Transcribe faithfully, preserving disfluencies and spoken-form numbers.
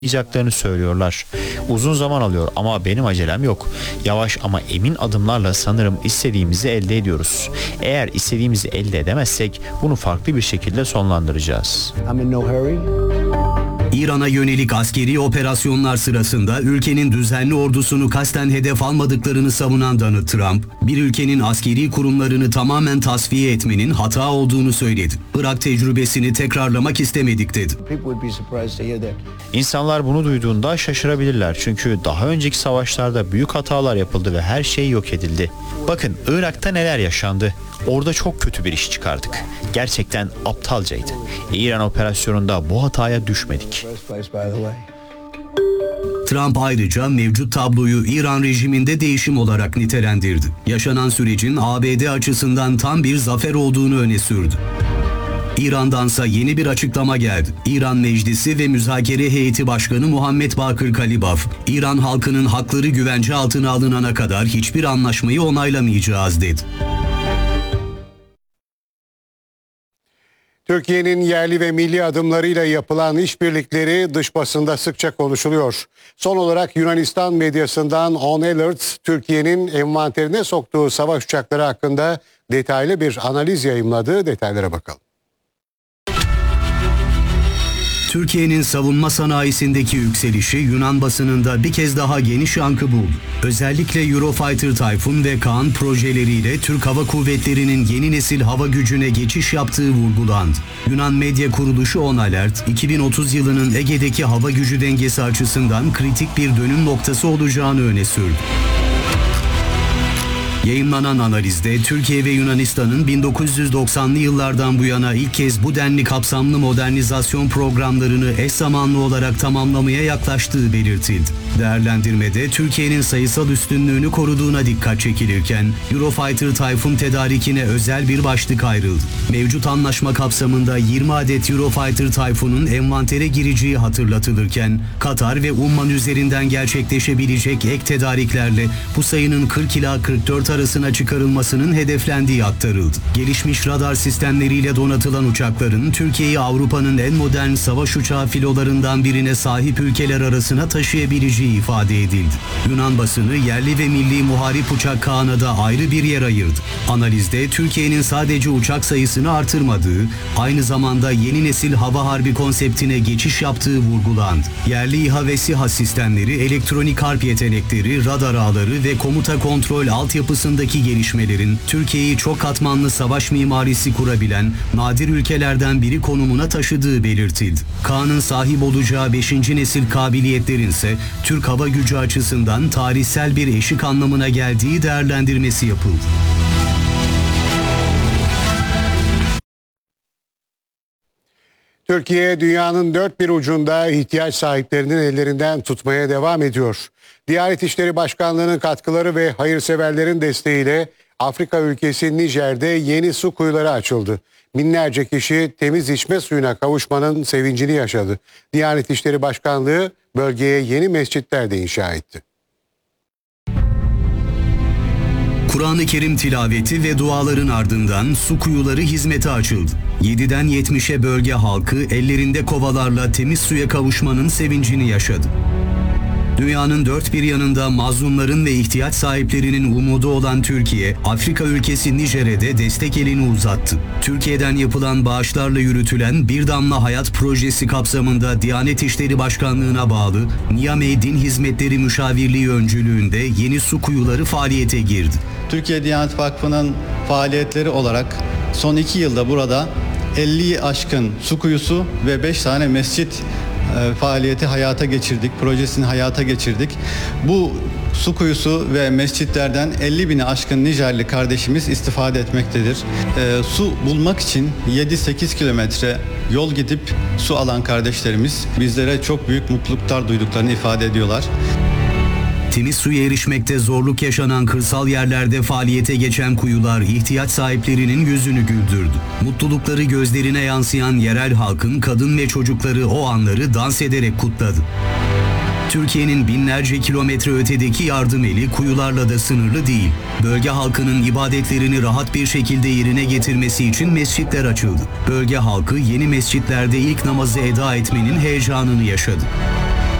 yapacaklarını söylüyorlar. Uzun zaman alıyor ama benim acelem yok. Yavaş ama emin adımlarla sanırım istediğimizi elde ediyoruz. Eğer istediğimizi elde edemezsek bunu farklı bir şekilde sonlandıracağız. İran'a yönelik askeri operasyonlar sırasında ülkenin düzenli ordusunu kasten hedef almadıklarını savunan Donald Trump, bir ülkenin askeri kurumlarını tamamen tasfiye etmenin hata olduğunu söyledi. Irak tecrübesini tekrarlamak istemedik dedi. İnsanlar bunu duyduğunda şaşırabilirler çünkü daha önceki savaşlarda büyük hatalar yapıldı ve her şey yok edildi. Bakın Irak'ta neler yaşandı. Orada çok kötü bir iş çıkardık. Gerçekten aptalcaydı. İran operasyonunda bu hataya düşmedik. Trump ayrıca mevcut tabloyu İran rejiminde değişim olarak nitelendirdi. Yaşanan sürecin A B D açısından tam bir zafer olduğunu öne sürdü. İran'dansa yeni bir açıklama geldi. İran Meclisi ve Müzakere Heyeti Başkanı Muhammed Bakır Kalibaf, İran halkının hakları güvence altına alınana kadar hiçbir anlaşmayı onaylamayacağız dedi. Türkiye'nin yerli ve milli adımlarıyla yapılan işbirlikleri dış basında sıkça konuşuluyor. Son olarak Yunanistan medyasından On Alert, Türkiye'nin envanterine soktuğu savaş uçakları hakkında detaylı bir analiz yayımladı. Detaylara bakalım. Türkiye'nin savunma sanayisindeki yükselişi Yunan basınında bir kez daha geniş yankı buldu. Özellikle Eurofighter Typhoon ve Kaan projeleriyle Türk Hava Kuvvetleri'nin yeni nesil hava gücüne geçiş yaptığı vurgulandı. Yunan medya kuruluşu On Alert, iki bin otuz yılının Ege'deki hava gücü dengesi açısından kritik bir dönüm noktası olacağını öne sürdü. Yayımlanan analizde Türkiye ve Yunanistan'ın bin dokuz yüz doksanlı yıllardan bu yana ilk kez bu denli kapsamlı modernizasyon programlarını eş zamanlı olarak tamamlamaya yaklaştığı belirtildi. Değerlendirmede Türkiye'nin sayısal üstünlüğünü koruduğuna dikkat çekilirken Eurofighter Typhoon tedarikine özel bir başlık ayrıldı. Mevcut anlaşma kapsamında yirmi adet Eurofighter Typhoon'un envantere gireceği hatırlatılırken Katar ve Umman üzerinden gerçekleşebilecek ek tedariklerle bu sayının kırk ila kırk dört arasına çıkarılmasının hedeflendiği aktarıldı. Gelişmiş radar sistemleriyle donatılan uçakların Türkiye'yi Avrupa'nın en modern savaş uçağı filolarından birine sahip ülkeler arasına taşıyabileceği ifade edildi. Yunan basını yerli ve milli muharip uçak Kaan'a da ayrı bir yer ayırdı. Analizde Türkiye'nin sadece uçak sayısını artırmadığı, aynı zamanda yeni nesil hava harbi konseptine geçiş yaptığı vurgulandı. Yerli İHA ve SİHA sistemleri, elektronik harp yetenekleri, radar ağları ve komuta kontrol altyapısı sındaki gelişmelerin Türkiye'yi çok katmanlı savaş mimarisi kurabilen nadir ülkelerden biri konumuna taşıdığı belirtildi. Kaan'ın sahip olacağı beşinci nesil kabiliyetlerin ise Türk hava gücü açısından tarihsel bir eşik anlamına geldiği değerlendirmesi yapıldı. Türkiye dünyanın dört bir ucunda ihtiyaç sahiplerinin ellerinden tutmaya devam ediyor. Diyanet İşleri Başkanlığı'nın katkıları ve hayırseverlerin desteğiyle Afrika ülkesi Nijer'de yeni su kuyuları açıldı. Binlerce kişi temiz içme suyuna kavuşmanın sevincini yaşadı. Diyanet İşleri Başkanlığı bölgeye yeni mescitler de inşa etti. Kur'an-ı Kerim tilaveti ve duaların ardından su kuyuları hizmete açıldı. yediden yetmişe bölge halkı ellerinde kovalarla temiz suya kavuşmanın sevincini yaşadı. Dünyanın dört bir yanında mazlumların ve ihtiyaç sahiplerinin umudu olan Türkiye, Afrika ülkesi Nijer'e de destek elini uzattı. Türkiye'den yapılan bağışlarla yürütülen Bir Damla Hayat projesi kapsamında Diyanet İşleri Başkanlığı'na bağlı Niamey Din Hizmetleri Müşavirliği öncülüğünde yeni su kuyuları faaliyete girdi. Türkiye Diyanet Vakfı'nın faaliyetleri olarak son iki yılda burada elliyi aşkın su kuyusu ve beş tane mescit faaliyeti hayata geçirdik, projesini hayata geçirdik. Bu su kuyusu ve mescitlerden elli bini aşkın Nijerli kardeşimiz istifade etmektedir. E, su bulmak için yedi sekiz kilometre yol gidip su alan kardeşlerimiz bizlere çok büyük mutluluklar duyduklarını ifade ediyorlar. Temiz suya erişmekte zorluk yaşanan kırsal yerlerde faaliyete geçen kuyular ihtiyaç sahiplerinin yüzünü güldürdü. Mutlulukları gözlerine yansıyan yerel halkın kadın ve çocukları o anları dans ederek kutladı. Türkiye'nin binlerce kilometre ötedeki yardım eli kuyularla da sınırlı değil. Bölge halkının ibadetlerini rahat bir şekilde yerine getirmesi için mescitler açıldı. Bölge halkı yeni mescitlerde ilk namazı eda etmenin heyecanını yaşadı.